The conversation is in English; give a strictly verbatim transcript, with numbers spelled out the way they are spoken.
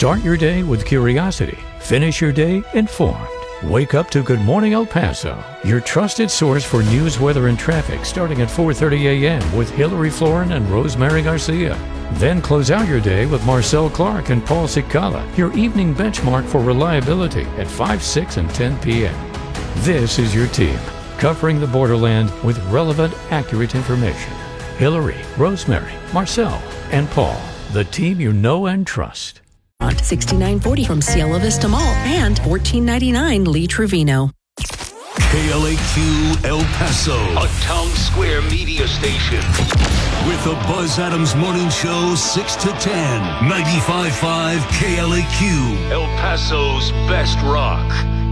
Start your day with curiosity. Finish your day informed. Wake up to Good Morning El Paso, your trusted source for news, weather, and traffic, starting at four thirty a.m. with Hillary Florin and Rosemary Garcia. Then close out your day with Marcel Clark and Paul Cicala, your evening benchmark for reliability at five, six, and ten p.m. This is your team, covering the borderland with relevant, accurate information. Hillary, Rosemary, Marcel, and Paul, the team you know and trust. sixty-nine forty from Cielo Vista Mall and fourteen ninety-nine Lee Trevino. K L A Q El Paso, a town square media station. With the Buzz Adams Morning Show, six to ten, ninety-five point five K L A Q. El Paso's best rock.